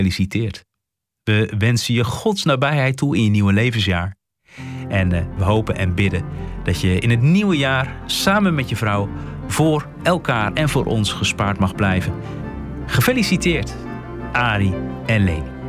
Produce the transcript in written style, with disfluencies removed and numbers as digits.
Gefeliciteerd. We wensen je Gods nabijheid toe in je nieuwe levensjaar. En we hopen en bidden dat je in het nieuwe jaar samen met je vrouw voor elkaar en voor ons gespaard mag blijven. Gefeliciteerd, Arie en Leni.